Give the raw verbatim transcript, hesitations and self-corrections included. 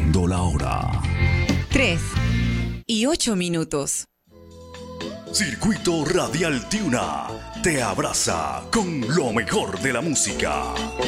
Marcando la hora. Tres y ocho minutos. Circuito Radial Tiuna te abraza con lo mejor de la música.